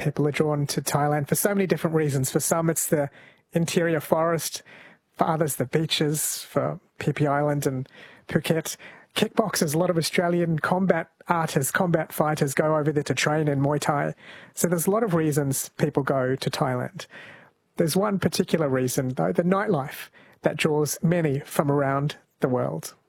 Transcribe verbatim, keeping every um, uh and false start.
people are drawn to Thailand for so many different reasons. For some, it's the interior forest. For others, the beaches. For Phi Phi Island and Phuket. Kickboxers, a lot of Australian combat artists, combat fighters go over there to train in Muay Thai. So there's a lot of reasons people go to Thailand. There's one particular reason, though, the nightlife that draws many from around the world.